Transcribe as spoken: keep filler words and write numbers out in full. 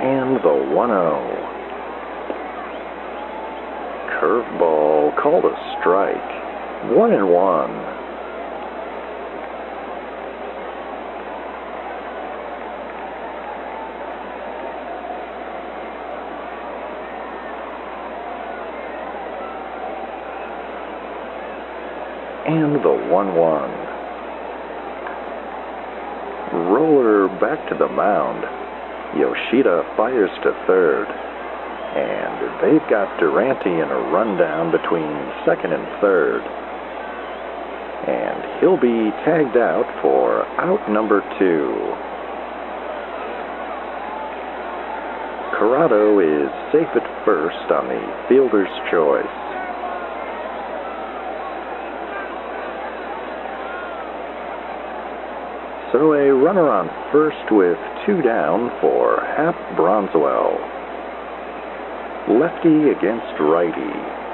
And the one oh. Curveball called a strike. One and one. And the one one. Roller back to the mound. Yoshida fires to third. And they've got Durante in a rundown between second and third. And he'll be tagged out for out number two. Corrado is safe at first on the fielder's choice. So a runner on first with two down for Hap Bronswell. Lefty against righty.